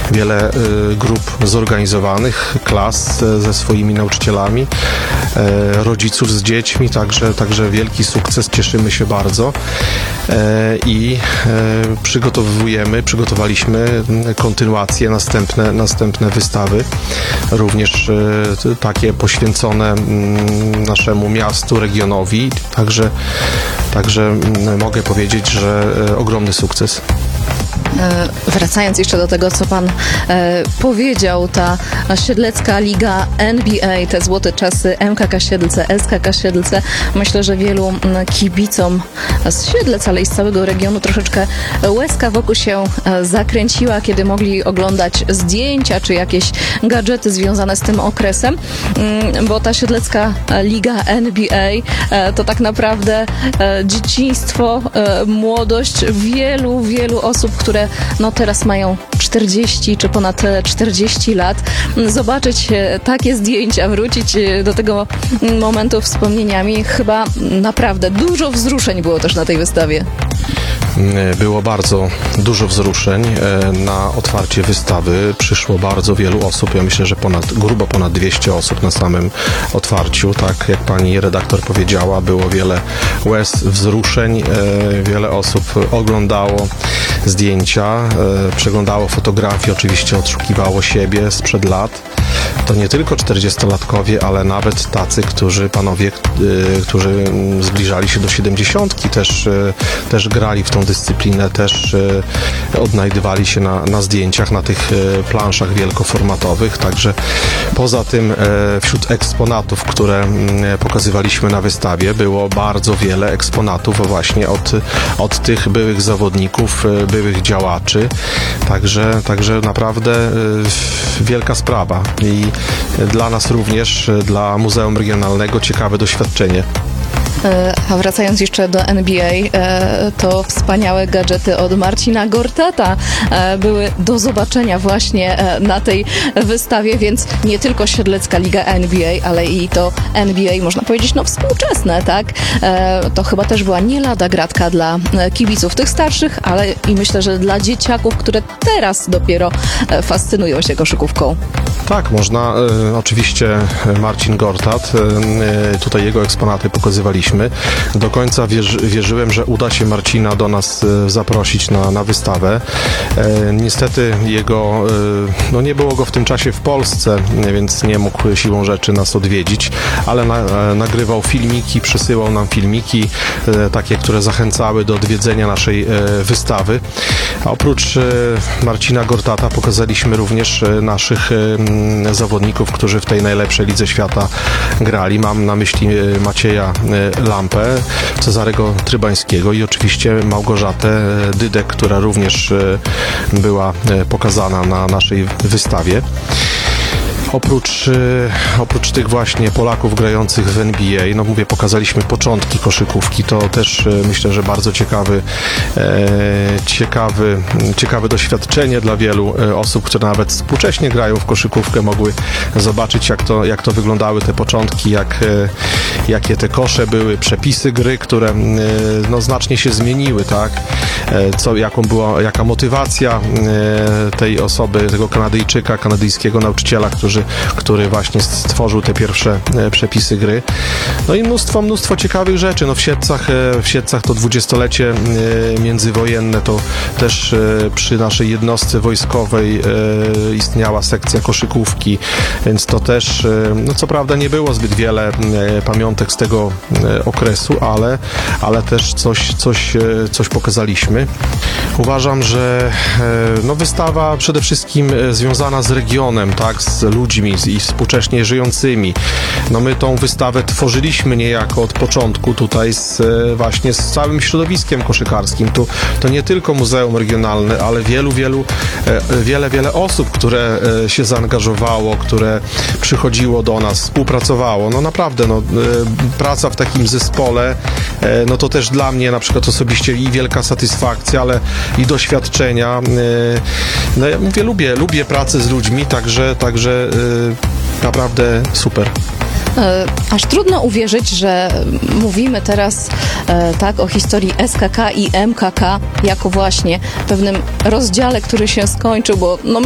grup zorganizowanych, klas ze swoimi nauczycielami, rodziców z dziećmi, także wielki sukces, cieszymy się bardzo i przygotowaliśmy kontynuację, następne wystawy, również takie poświęcone naszemu miastu, regionowi, także mogę powiedzieć, że ogromny sukces. Wracając jeszcze do tego, co pan powiedział, ta Siedlecka Liga NBA, te złote czasy MKK Siedlce, SKK Siedlce, myślę, że wielu kibicom z Siedlec, ale i z całego regionu troszeczkę łezka wokół się zakręciła, kiedy mogli oglądać zdjęcia czy jakieś gadżety związane z tym okresem, bo ta Siedlecka Liga NBA to tak naprawdę dzieciństwo, młodość wielu osób, które teraz mają 40 czy ponad 40 lat. Zobaczyć takie zdjęcia, wrócić do tego momentu wspomnieniami, chyba naprawdę dużo wzruszeń było też na tej wystawie. Było bardzo dużo wzruszeń. Na otwarcie wystawy przyszło bardzo wielu osób. Ja myślę, że grubo ponad 200 osób na samym otwarciu. Tak jak pani redaktor powiedziała, było wiele łez, wzruszeń. Wiele osób oglądało zdjęcia, przeglądało fotografie, oczywiście odszukiwało siebie sprzed lat. To nie tylko 40-latkowie, ale nawet tacy, panowie, którzy zbliżali się do 70, też grali w tą dyscyplinę, też odnajdywali się na zdjęciach, na tych planszach wielkoformatowych. Także poza tym wśród eksponatów, które pokazywaliśmy na wystawie, było bardzo wiele eksponatów właśnie od tych byłych zawodników, byłych działaczy. Także naprawdę wielka sprawa i dla nas również, dla Muzeum Regionalnego ciekawe doświadczenie. A wracając jeszcze do NBA, to wspaniałe gadżety od Marcina Gortata były do zobaczenia właśnie na tej wystawie, więc nie tylko Siedlecka Liga NBA, ale i to NBA, można powiedzieć, współczesne, tak? To chyba też była nie lada gratka dla kibiców tych starszych, ale i myślę, że dla dzieciaków, które teraz dopiero fascynują się koszykówką. Tak, można. Oczywiście Marcin Gortat, tutaj jego eksponaty pokazywaliśmy. Do końca wierzyłem, że uda się Marcina do nas zaprosić na wystawę. Niestety nie było go w tym czasie w Polsce, więc nie mógł siłą rzeczy nas odwiedzić, ale nagrywał filmiki, przysyłał nam filmiki, takie, które zachęcały do odwiedzenia naszej wystawy. A oprócz Marcina Gortata pokazaliśmy również naszych zawodników, którzy w tej najlepszej lidze świata grali. Mam na myśli Macieja Lampę, Cezarego Trybańskiego i oczywiście Małgorzatę Dydek, która również była pokazana na naszej wystawie. Oprócz tych właśnie Polaków grających w NBA, pokazaliśmy początki koszykówki. To też myślę, że bardzo ciekawe doświadczenie dla wielu osób, które nawet współcześnie grają w koszykówkę, mogły zobaczyć, jak to wyglądały te początki, jakie te kosze były, przepisy gry, które znacznie się zmieniły, tak? Jaka motywacja tej osoby, tego Kanadyjczyka, kanadyjskiego nauczyciela, który właśnie stworzył te pierwsze przepisy gry. I mnóstwo ciekawych rzeczy. W Siedlcach to 20-lecie międzywojenne, to też przy naszej jednostce wojskowej istniała sekcja koszykówki, więc to też, co prawda nie było zbyt wiele pamiątek z tego okresu, ale też coś pokazaliśmy. Uważam, że wystawa przede wszystkim związana z regionem, tak, z ludźmi i współcześnie żyjącymi. My tą wystawę tworzyliśmy niejako od początku tutaj właśnie z całym środowiskiem koszykarskim. To nie tylko Muzeum Regionalne, ale wiele osób, które się zaangażowało, które przychodziło do nas, współpracowało. Naprawdę, praca w takim zespole, to też dla mnie na przykład osobiście i wielka satysfakcja, ale i doświadczenia. Ja mówię, lubię pracę z ludźmi, także naprawdę super. Aż trudno uwierzyć, że mówimy teraz tak o historii SKK i MKK jako właśnie pewnym rozdziale, który się skończył, bo